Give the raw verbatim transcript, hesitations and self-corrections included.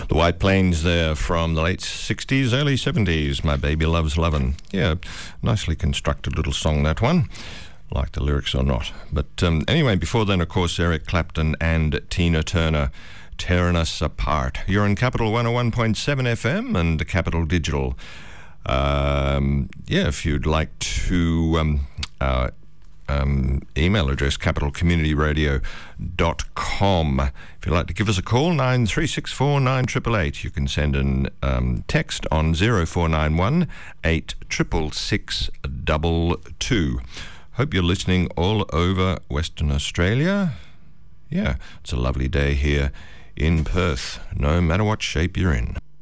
The White Plains there from the late sixties, early seventies. My Baby Loves Lovin'. Yeah, nicely constructed little song, that one. Like the lyrics or not. But um, anyway, before then, of course, Eric Clapton and Tina Turner, Tearing Us Apart. You're in Capital one oh one point seven F M and Capital Digital. Um, yeah, if you'd like to... Um, uh, Um, email address capital community radio dot com. If you'd like to give us a call, nine three six four nine eight eight eight. You can send an um, text on zero four nine one eight six six six two two. Hope you're listening all over Western Australia. Yeah, it's a lovely day here in Perth, no matter what shape you're in.